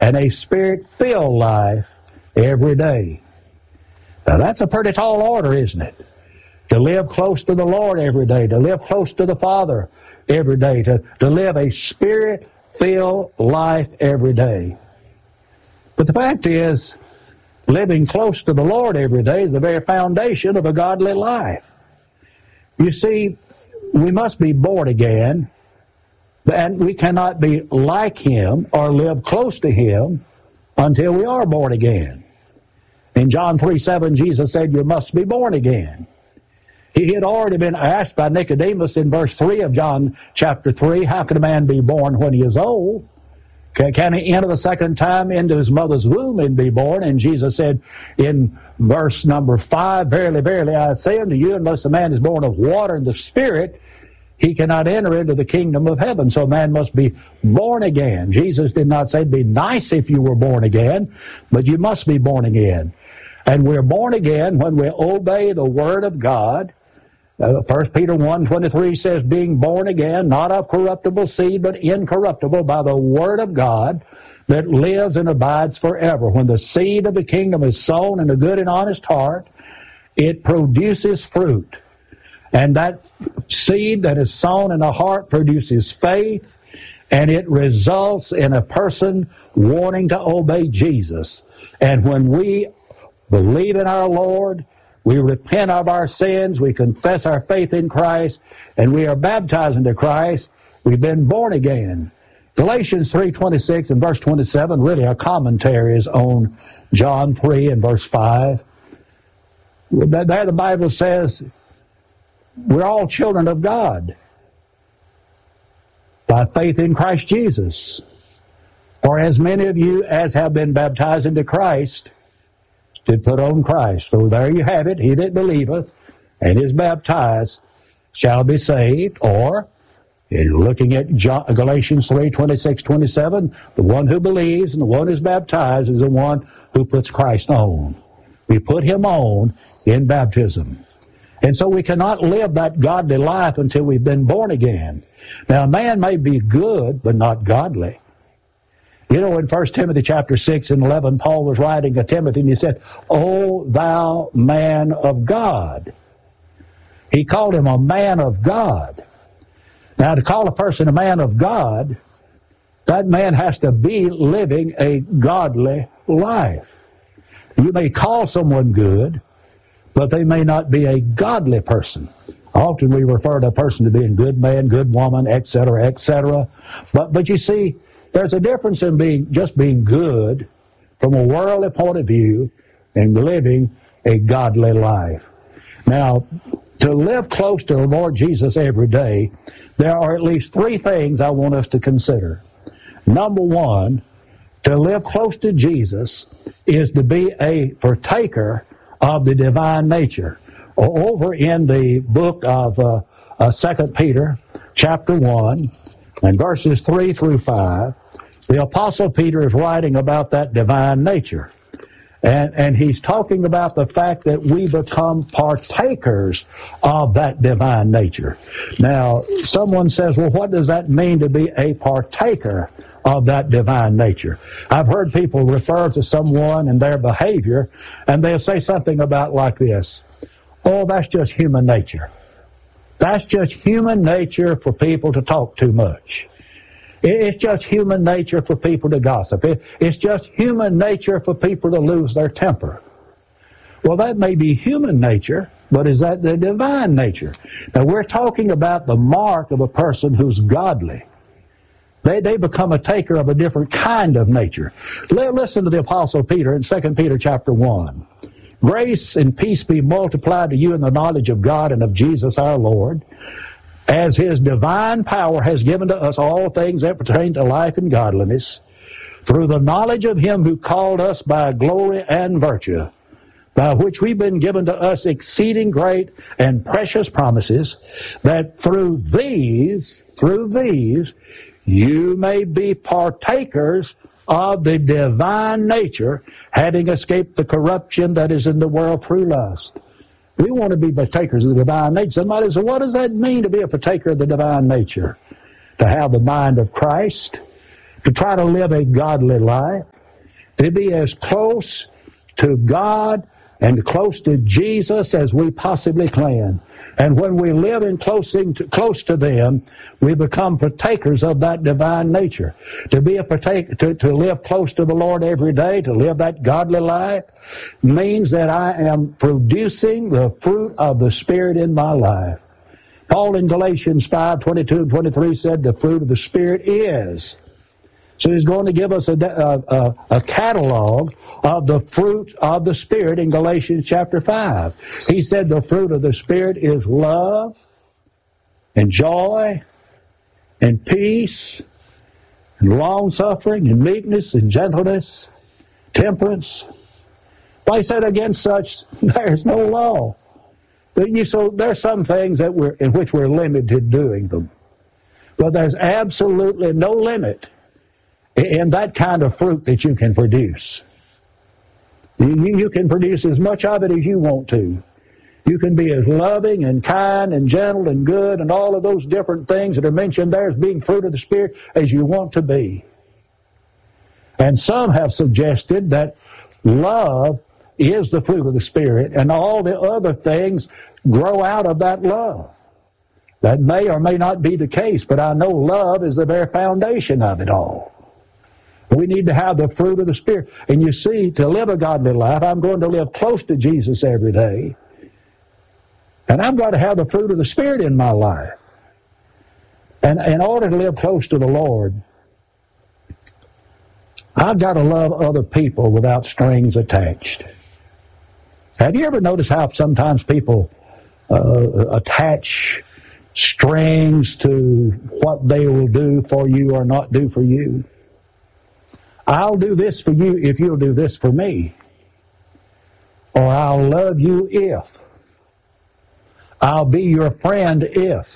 and a Spirit-filled life every day. Now that's a pretty tall order, isn't it? To live close to the Lord every day, to live close to the Father every day, to live a Spirit-filled life every day. But the fact is, living close to the Lord every day is the very foundation of a godly life. You see, we must be born again, and we cannot be like Him or live close to Him until we are born again. In John 3:7, Jesus said, you must be born again. He had already been asked by Nicodemus in verse 3 of John chapter 3, how can a man be born when he is old? Can he enter the second time into his mother's womb and be born? And Jesus said in verse number 5, verily, verily, I say unto you, unless a man is born of water and the Spirit, he cannot enter into the kingdom of heaven. So a man must be born again. Jesus did not say it'd be nice if you were born again, but you must be born again. And we're born again when we obey the Word of God. 1 Peter 1:23 says, being born again, not of corruptible seed, but incorruptible by the Word of God that lives and abides forever. When the seed of the kingdom is sown in a good and honest heart, it produces fruit. And that seed that is sown in a heart produces faith, and it results in a person wanting to obey Jesus. And when we believe in our Lord, we repent of our sins, we confess our faith in Christ, and we are baptized into Christ, we've been born again. Galatians 3:26 and verse 27 really are commentaries on John 3 and verse 5. There the Bible says we're all children of God by faith in Christ Jesus. For as many of you as have been baptized into Christ did put on Christ. So there you have it. He that believeth and is baptized shall be saved. Or, in looking at Galatians 3:26-27, the one who believes and the one who is baptized is the one who puts Christ on. We put Him on in baptism. And so we cannot live that godly life until we've been born again. Now, a man may be good, but not godly. You know, in 1 Timothy chapter 6 and 11, Paul was writing to Timothy, and he said, O thou man of God. He called him a man of God. Now, to call a person a man of God, that man has to be living a godly life. You may call someone good, but they may not be a godly person. Often we refer to a person to being good man, good woman, etc., etc. But you see, there's a difference in being good from a worldly point of view and living a godly life. Now, to live close to the Lord Jesus every day, there are at least three things I want us to consider. Number one, to live close to Jesus is to be a partaker of the divine nature. Over in the book of 2 Peter, chapter 1, and verses 3 through 5, the Apostle Peter is writing about that divine nature. And he's talking about the fact that we become partakers of that divine nature. Now, someone says, well, what does that mean to be a partaker of that divine nature? I've heard people refer to someone and their behavior, and they'll say something about like this: oh, that's just human nature. That's just human nature for people to talk too much. It's just human nature for people to gossip. It's just human nature for people to lose their temper. Well, that may be human nature, but is that the divine nature? Now, we're talking about the mark of a person who's godly. They become a taker of a different kind of nature. Listen to the Apostle Peter in 2 Peter chapter 1. Grace and peace be multiplied to you in the knowledge of God and of Jesus our Lord, as His divine power has given to us all things that pertain to life and godliness, through the knowledge of Him who called us by glory and virtue, by which we've been given to us exceeding great and precious promises, that through these, you may be partakers of the divine nature, having escaped the corruption that is in the world through lust. We want to be partakers of the divine nature. Somebody says, what does that mean to be a partaker of the divine nature? To have the mind of Christ, to try to live a godly life, to be as close to God and close to Jesus as we possibly can. And when we live in close to them, we become partakers of that divine nature. To be a partaker, to live close to the Lord every day, to live that godly life, means that I am producing the fruit of the Spirit in my life. Paul in Galatians 5:22 and 23 said the fruit of the Spirit is. So he's going to give us a catalog of the fruit of the Spirit in Galatians chapter 5. He said the fruit of the Spirit is love and joy and peace and long-suffering and meekness and gentleness, temperance. Well, he said against such there's no law. So there's some things that in which we're limited doing them. But there's absolutely no limit in that kind of fruit that you can produce. You can produce as much of it as you want to. You can be as loving and kind and gentle and good and all of those different things that are mentioned there as being fruit of the Spirit as you want to be. And some have suggested that love is the fruit of the Spirit and all the other things grow out of that love. That may or may not be the case, but I know love is the very foundation of it all. We need to have the fruit of the Spirit. And you see, to live a godly life, I'm going to live close to Jesus every day. And I've got to have the fruit of the Spirit in my life. And in order to live close to the Lord, I've got to love other people without strings attached. Have you ever noticed how sometimes people attach strings to what they will do for you or not do for you? I'll do this for you if you'll do this for me. Or I'll love you if. I'll be your friend if.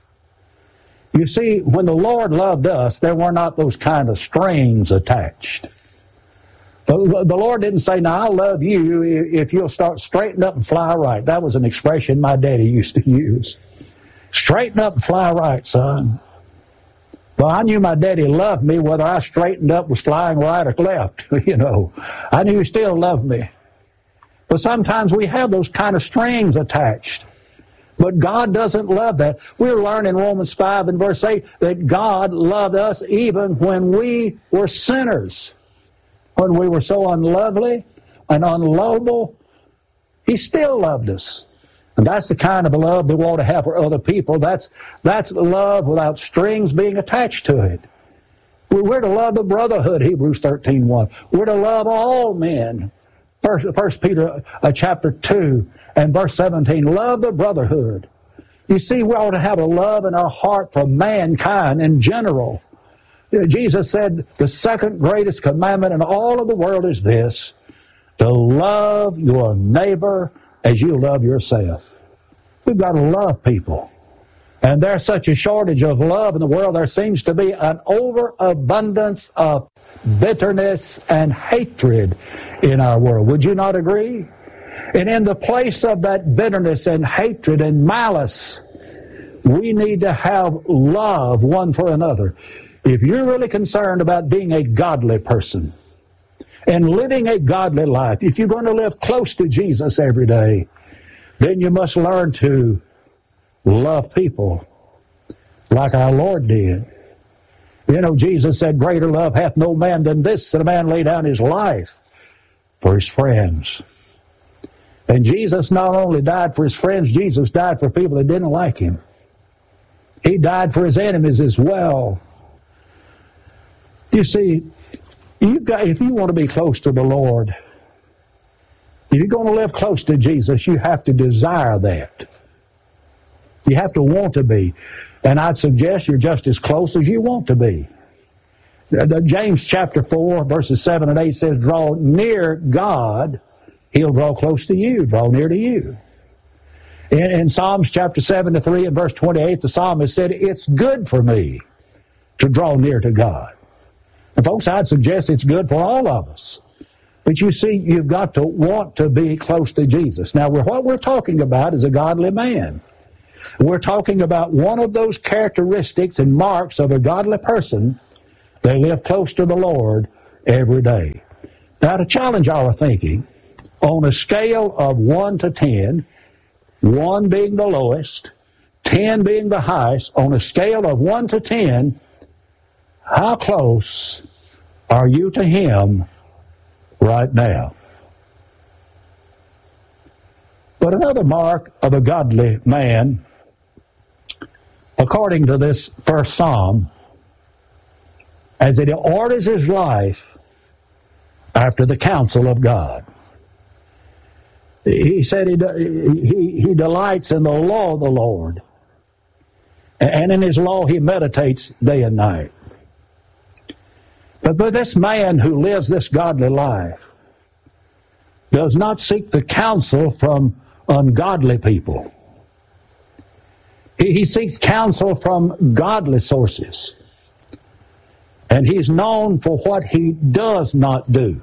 You see, when the Lord loved us, there were not those kind of strings attached. The Lord didn't say, now I'll love you if you'll start straighten up and fly right. That was an expression my daddy used to use. Straighten up and fly right, son. Well, I knew my daddy loved me whether I straightened up, was flying right or left. I knew he still loved me. But sometimes we have those kind of strings attached. But God doesn't love that. We're learning in Romans 5 and verse 8 that God loved us even when we were sinners. When we were so unlovely and unlovable, He still loved us. And that's the kind of love we want to have for other people. That's love without strings being attached to it. We're to love the brotherhood, Hebrews 13:1. We're to love all men. First Peter chapter 2 and verse 17. Love the brotherhood. You see, we ought to have a love in our heart for mankind in general. Jesus said the second greatest commandment in all of the world is this: to love your neighbor as you love yourself. We've got to love people. And there's such a shortage of love in the world. There seems to be an overabundance of bitterness and hatred in our world. Would you not agree? And in the place of that bitterness and hatred and malice, we need to have love one for another. If you're really concerned about being a godly person and living a godly life, if you're going to live close to Jesus every day, then you must learn to love people like our Lord did. Jesus said, greater love hath no man than this, that a man lay down his life for his friends. And Jesus not only died for his friends, Jesus died for people that didn't like him. He died for his enemies as well. You see, if you want to be close to the Lord, if you're going to live close to Jesus, you have to desire that. You have to want to be. And I'd suggest you're just as close as you want to be. James chapter 4, verses 7 and 8 says, draw near God, He'll draw close to you, draw near to you. In Psalms chapter 73 and verse 28, the psalmist said, it's good for me to draw near to God. And folks, I'd suggest it's good for all of us. But you see, you've got to want to be close to Jesus. Now, what we're talking about is a godly man. We're talking about one of those characteristics and marks of a godly person They live close to the Lord every day. Now, to challenge our thinking, on a scale of 1 to 10, 1 being the lowest, 10 being the highest, on a scale of 1 to 10, how close are you to Him right now? But another mark of a godly man, according to this first Psalm, as he orders his life after the counsel of God. He said he delights in the law of the Lord, and in His law he meditates day and night. But this man who lives this godly life does not seek the counsel from ungodly people. He seeks counsel from godly sources. And he's known for what he does not do.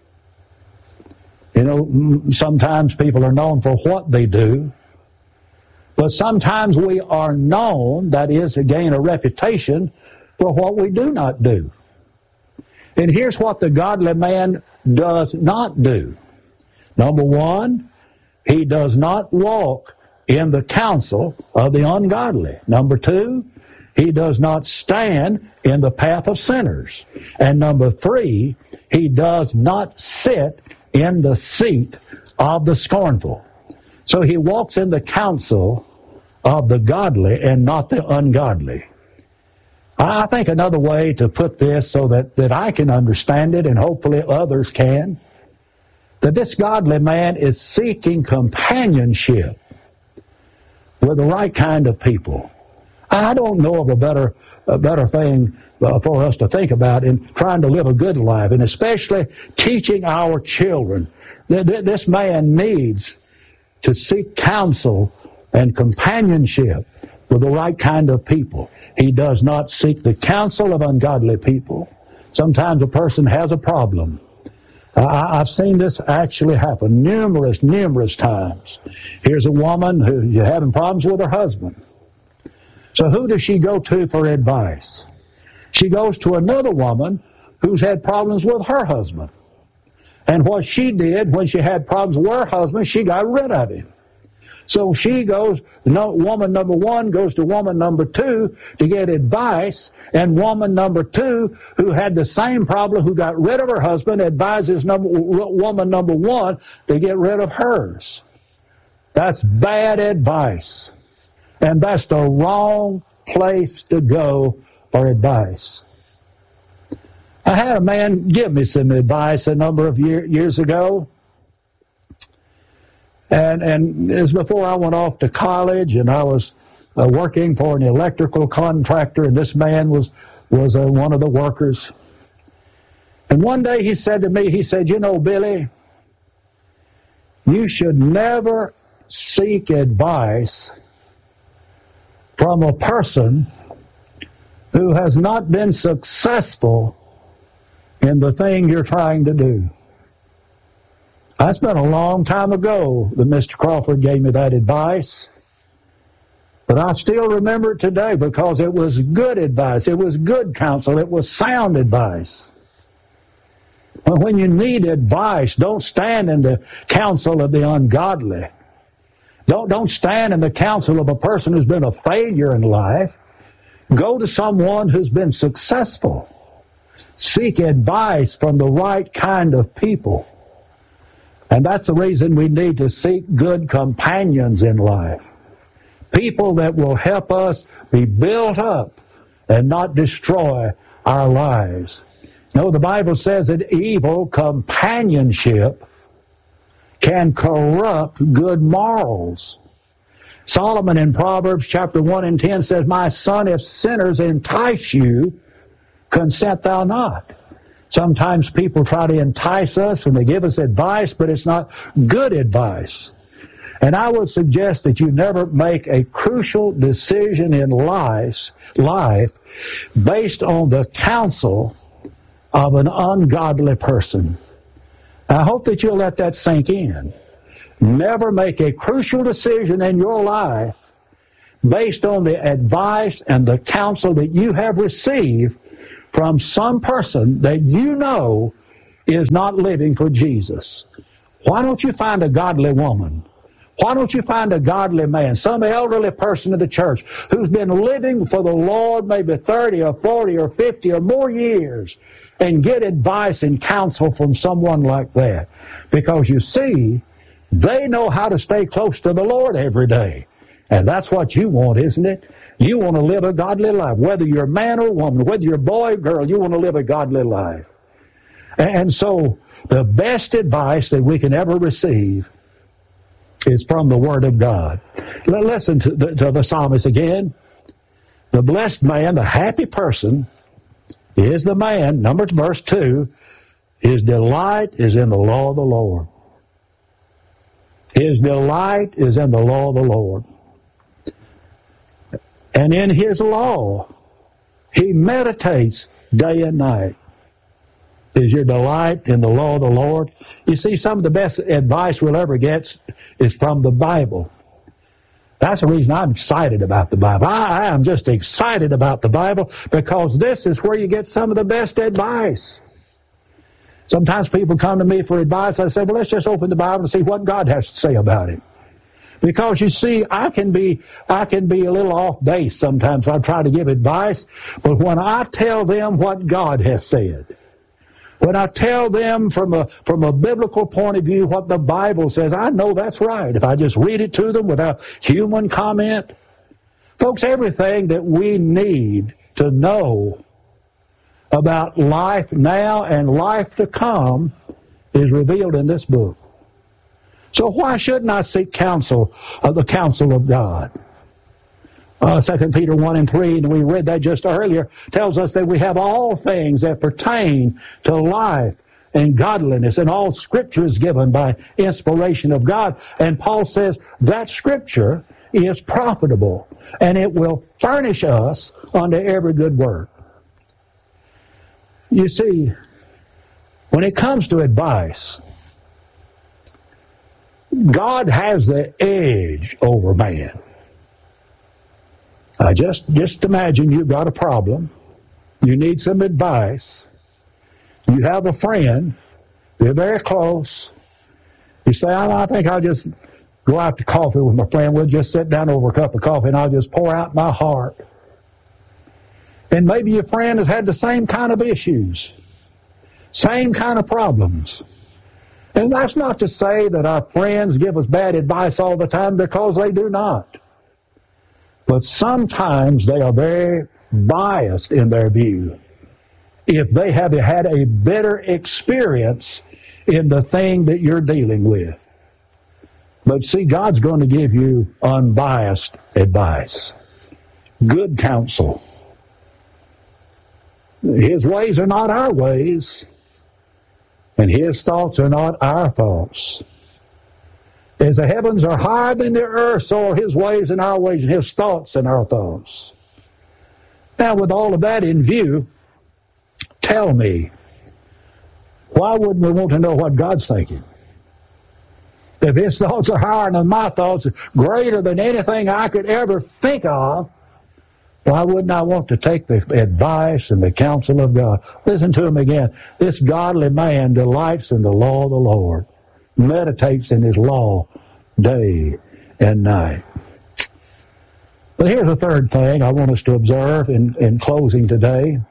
You know, sometimes people are known for what they do, but sometimes we are known, that is, to gain a reputation for what we do not do. And here's what the godly man does not do. Number one, he does not walk in the counsel of the ungodly. Number two, he does not stand in the path of sinners. And number three, he does not sit in the seat of the scornful. So he walks in the counsel of the godly and not the ungodly. I think another way to put this so that I can understand it and hopefully others can, that this godly man is seeking companionship with the right kind of people. I don't know of a better thing for us to think about in trying to live a good life, and especially teaching our children. This man needs to seek counsel and companionship with the right kind of people. He does not seek the counsel of ungodly people. Sometimes a person has a problem. I've seen this actually happen numerous times. Here's a woman who's having problems with her husband. So who does she go to for advice? She goes to another woman who's had problems with her husband. And what she did when she had problems with her husband, she got rid of him. So she goes, woman number one goes to woman number two to get advice, and woman number two, who had the same problem, who got rid of her husband, advises woman number one to get rid of hers. That's bad advice. And that's the wrong place to go for advice. I had a man give me some advice a number of years ago. And it was before I went off to college, and I was working for an electrical contractor, and this man was one of the workers. And one day he said to me, he said, "You know, Billy, you should never seek advice from a person who has not been successful in the thing you're trying to do." That's been a long time ago that Mr. Crawford gave me that advice. But I still remember it today because it was good advice. It was good counsel. It was sound advice. When you need advice, don't stand in the counsel of the ungodly. Don't stand in the counsel of a person who's been a failure in life. Go to someone who's been successful. Seek advice from the right kind of people. And that's the reason we need to seek good companions in life. People that will help us be built up and not destroy our lives. You know, the Bible says that evil companionship can corrupt good morals. Solomon in Proverbs chapter 1 and 10 says, "My son, if sinners entice you, consent thou not." Sometimes people try to entice us and they give us advice, but it's not good advice. And I would suggest that you never make a crucial decision in life based on the counsel of an ungodly person. I hope that you'll let that sink in. Never make a crucial decision in your life based on the advice and the counsel that you have received from some person that you know is not living for Jesus. Why don't you find a godly woman? Why don't you find a godly man, some elderly person in the church who's been living for the Lord maybe 30 or 40 or 50 or more years, and get advice and counsel from someone like that? Because you see, they know how to stay close to the Lord every day. And that's what you want, isn't it? You want to live a godly life. Whether you're man or woman, whether you're boy or girl, you want to live a godly life. And so the best advice that we can ever receive is from the Word of God. Listen to the psalmist again. The blessed man, the happy person, is the man, verse 2, his delight is in the law of the Lord. His delight is in the law of the Lord. And in his law, he meditates day and night. Is your delight in the law of the Lord? You see, some of the best advice we'll ever get is from the Bible. That's the reason I'm excited about the Bible. I am just excited about the Bible because this is where you get some of the best advice. Sometimes people come to me for advice. I say, well, let's just open the Bible and see what God has to say about it. Because you see, I can be a little off base sometimes. I try to give advice, but when I tell them what God has said, when I tell them from a biblical point of view what the Bible says, I know that's right. If I just read it to them without human comment. Folks, everything that we need to know about life now and life to come is revealed in this book. So why shouldn't I seek counsel of the counsel of God? 2 Peter 1 and 3, and we read that just earlier, tells us that we have all things that pertain to life and godliness, and all Scripture is given by inspiration of God. And Paul says that Scripture is profitable, and it will furnish us unto every good work. You see, when it comes to advice, God has the edge over man. Just imagine you've got a problem. You need some advice. You have a friend. They're very close. You say, I think I'll just go out to coffee with my friend. We'll just sit down over a cup of coffee and I'll just pour out my heart. And maybe your friend has had the same kind of issues, same kind of problems. And that's not to say that our friends give us bad advice all the time, because they do not. But sometimes they are very biased in their view if they have had a bitter experience in the thing that you're dealing with. But see, God's going to give you unbiased advice, good counsel. His ways are not our ways, and His thoughts are not our thoughts. As the heavens are higher than the earth, so are His ways and our ways, and His thoughts and our thoughts. Now, with all of that in view, tell me, why wouldn't we want to know what God's thinking? If His thoughts are higher than my thoughts, greater than anything I could ever think of, why wouldn't I want to take the advice and the counsel of God? Listen to him again. This godly man delights in the law of the Lord, meditates in His law day and night. But here's a third thing I want us to observe in closing today.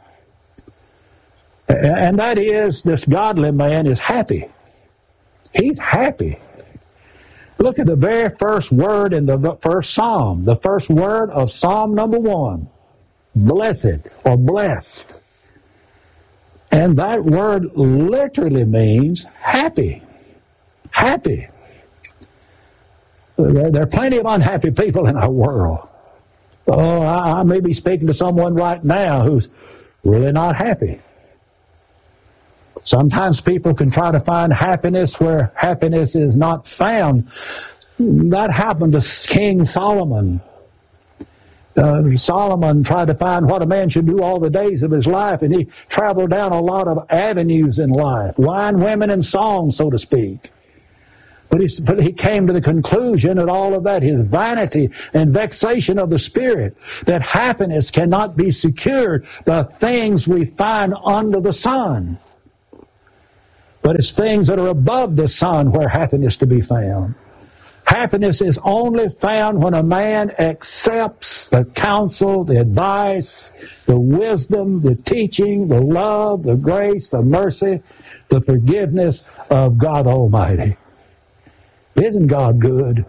And that is, this godly man is happy. He's happy. Look at the very first word in the first psalm, the first word of Psalm number 1, blessed or blessed. And that word literally means happy. Happy. There are plenty of unhappy people in our world. Oh, I may be speaking to someone right now who's really not happy. Sometimes people can try to find happiness where happiness is not found. That happened to King Solomon. Solomon tried to find what a man should do all the days of his life, and he traveled down a lot of avenues in life, wine, women, and song, so to speak. But he came to the conclusion that all of that is vanity and vexation of the spirit, that happiness cannot be secured by things we find under the sun. But it's things that are above the sun where happiness to be found. Happiness is only found when a man accepts the counsel, the advice, the wisdom, the teaching, the love, the grace, the mercy, the forgiveness of God Almighty. Isn't God good?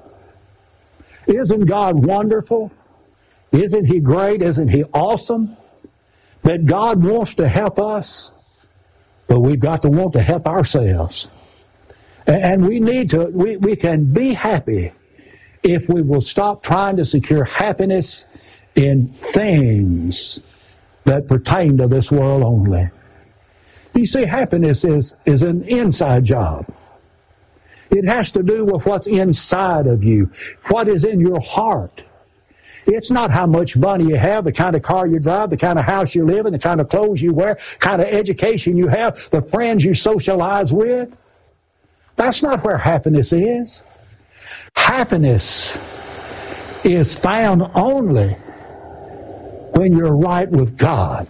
Isn't God wonderful? Isn't He great? Isn't He awesome? That God wants to help us, but we've got to want to help ourselves. And we need to, we can be happy if we will stop trying to secure happiness in things that pertain to this world only. You see, happiness is an inside job. It has to do with what's inside of you, what is in your heart. It's not how much money you have, the kind of car you drive, the kind of house you live in, the kind of clothes you wear, the kind of education you have, the friends you socialize with. That's not where happiness is. Happiness is found only when you're right with God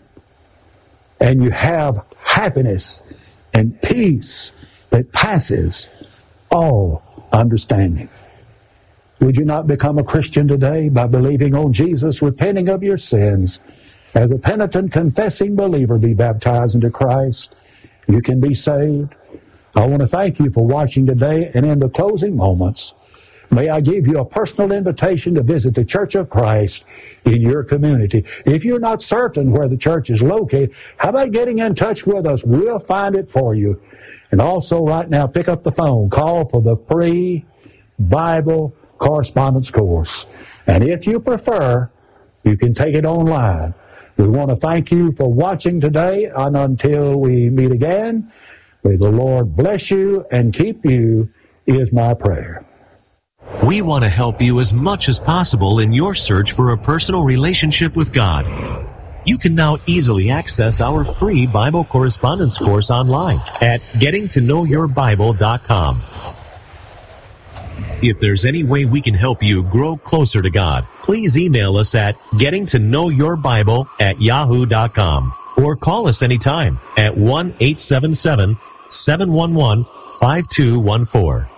and you have happiness and peace that passes all understanding. Would you not become a Christian today by believing on Jesus, repenting of your sins, as a penitent, confessing believer, be baptized into Christ? You can be saved. I want to thank you for watching today, and in the closing moments, may I give you a personal invitation to visit the Church of Christ in your community. If you're not certain where the church is located, how about getting in touch with us? We'll find it for you. And also right now, pick up the phone, call for the free Bible correspondence course. And if you prefer, you can take it online. We want to thank you for watching today, and until we meet again, may the Lord bless you and keep you is my prayer. We want to help you as much as possible in your search for a personal relationship with God. You can now easily access our free Bible correspondence course online at gettingtoknowyourbible.com. If there's any way we can help you grow closer to God, please email us at gettingtoknowyourbible@yahoo.com or call us anytime at 1-877-711-5214.